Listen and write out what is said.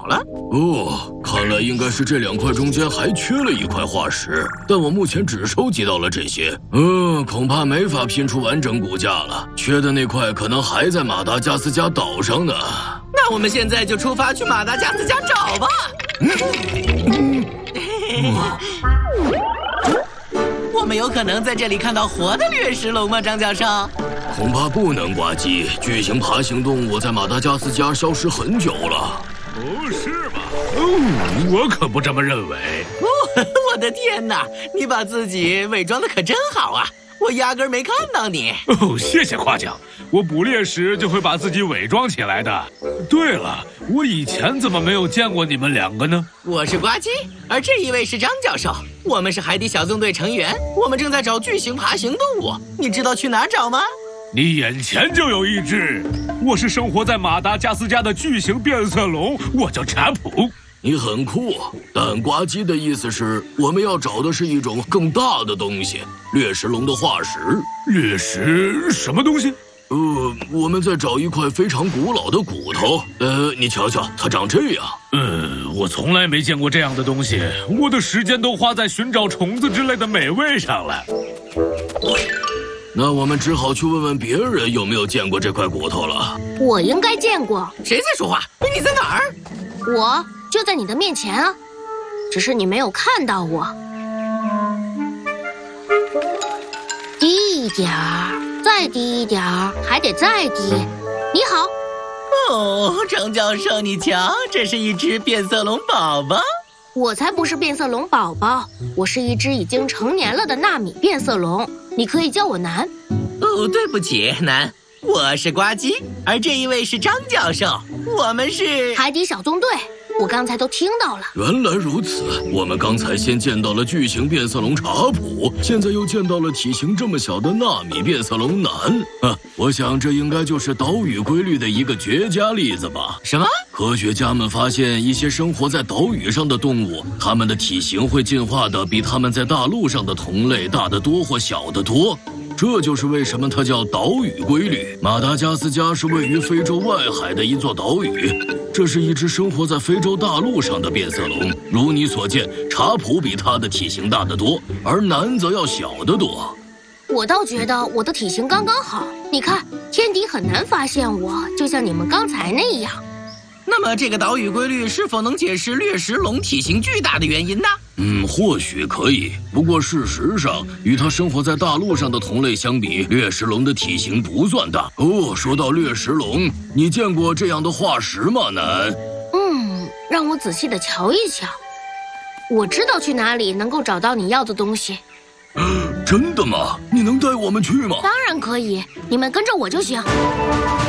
找了。 哦，看来应该是这2块中间还缺了一块化石，但我目前只收集到了这些。恐怕没法拼出完整骨架了，缺的那块可能还在马达加斯加岛上呢。 那我们现在就出发去马达加斯加找吧。我们有可能在这里看到活的掠食龙吗，张教授？ 恐怕不能，呱唧。巨型爬行动物在马达加斯加消失很久了。 不是吧？我可不这么认为。 我的天哪，你把自己伪装的可真好啊！我压根没看到你。 谢谢夸奖。我捕猎时就会把自己伪装起来的。对了，我以前怎么没有见过你们2个呢？ 我是呱唧，而这一位是张教授。我们是海底小纵队成员，我们正在找巨型爬行动物。你知道去哪儿找吗？ 你眼前就有一只。我是生活在马达加斯加的巨型变色龙，我叫查普。 你很酷，但呱唧的意思是，我们要找的是一种更大的东西——掠食龙的化石。 掠食什么东西？ 我们在找一块非常古老的骨头。你瞧瞧，它长这样。 我从来没见过这样的东西。我的时间都花在寻找虫子之类的美味上了。 那我们只好去问问别人有没有见过这块骨头了。 我应该见过。 谁在说话？你在哪儿？ 我就在你的面前啊，只是你没有看到我。低一点儿，再低一点儿，还得再低。你好。 张教授，你瞧，这是一只变色龙宝宝。 我才不是变色龙宝宝，我是一只已经成年了的纳米变色龙。你可以叫我南。 对不起，南，我是呱唧，而这一位是张教授，我们是海底小纵队。我刚才都听到了。 原来如此，我们刚才先见到了巨型变色龙查普，现在又见到了体型这么小的纳米变色龙南。我想这应该就是岛屿规律的一个绝佳例子吧。 什么？ 科学家们发现一些生活在岛屿上的动物，它们的体型会进化的比它们在大陆上的同类大得多或小得多。这就是为什么它叫岛屿规律。马达加斯加是位于非洲外海的一座岛屿，这是一只生活在非洲大陆上的变色龙。如你所见，查普比它的体型大得多，而南则要小得多。 我倒觉得我的体型刚刚好。你看，天敌很难发现我，就像你们刚才那样。 那么这个岛屿规律是否能解释掠食龙体型巨大的原因呢？ 或许可以。不过事实上，与它生活在大陆上的同类相比，掠食龙的体型不算大。说到掠食龙，你见过这样的化石吗，南？ 让我仔细的瞧一瞧。我知道去哪里能够找到你要的东西。 真的吗？你能带我们去吗？ 当然可以，你们跟着我就行。